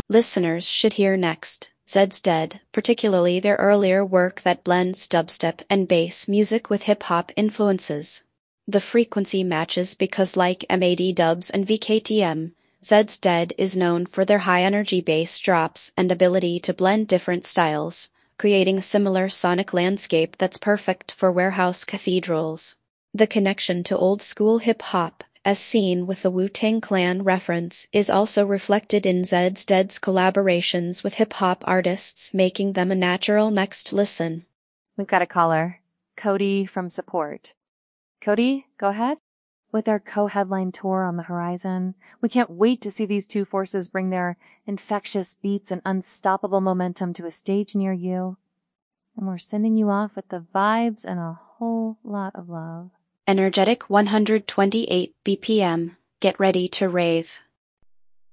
listeners should hear next. Zed's Dead, particularly their earlier work that blends dubstep and bass music with hip-hop influences. The frequency matches because like MAD dubs and VKTM, Zed's Dead is known for their high-energy bass drops and ability to blend different styles, creating a similar sonic landscape that's perfect for warehouse cathedrals. The connection to old-school hip-hop, as seen with the Wu-Tang Clan reference, is also reflected in Zed's Dead's collaborations with hip-hop artists, making them a natural next listen. We've got a caller, Cody from Support. Cody, go ahead. With our co-headline tour on the horizon, we can't wait to see these two forces bring their infectious beats and unstoppable momentum to a stage near you. And we're sending you off with the vibes and a whole lot of love. Energetic 128 BPM. Get ready to rave.